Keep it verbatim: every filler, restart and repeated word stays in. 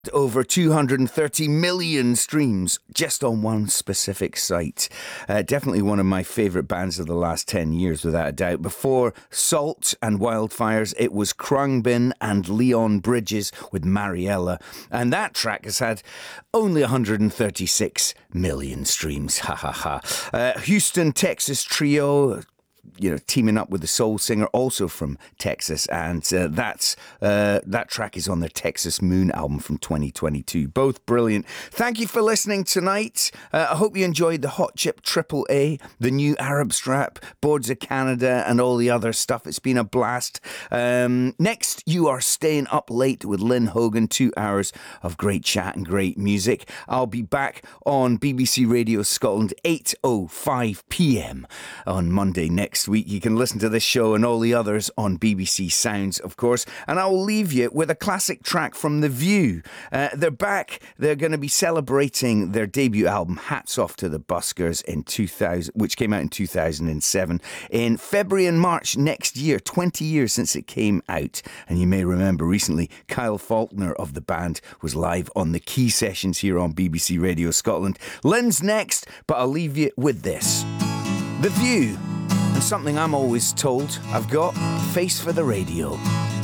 Over two hundred thirty million streams just on one specific site. Uh, definitely one of my favourite bands of the last ten years, without a doubt. Before Salt and Wildfires, it was Khruangbin and Leon Bridges with Mariella. And that track has had only one hundred thirty-six million streams. Ha ha ha. Uh, Houston, Texas trio, you know, teaming up with the soul singer, also from Texas, and uh, that's uh, that track is on their Texas Moon album from twenty twenty-two. Both brilliant. Thank you for listening tonight. Uh, I hope you enjoyed the Hot Chip Triple A, the new Arab Strap, Boards of Canada, and all the other stuff. It's been a blast. Um, next, you are staying up late with Lynn Hogan. Two hours of great chat and great music. I'll be back on B B C Radio Scotland eight oh five p.m. on Monday next. Next week. You can listen to this show and all the others on B B C Sounds, of course. And I will leave you with a classic track from The View. Uh, they're back. They're going to be celebrating their debut album, Hats Off to the Buskers, in two thousand, which came out in two thousand seven. In February and March next year, twenty years since it came out. And you may remember recently, Kyle Faulkner of the band was live on the Key Sessions here on B B C Radio Scotland. Lynn's next, but I'll leave you with this. The View. And something I'm always told, I've got a face for the radio.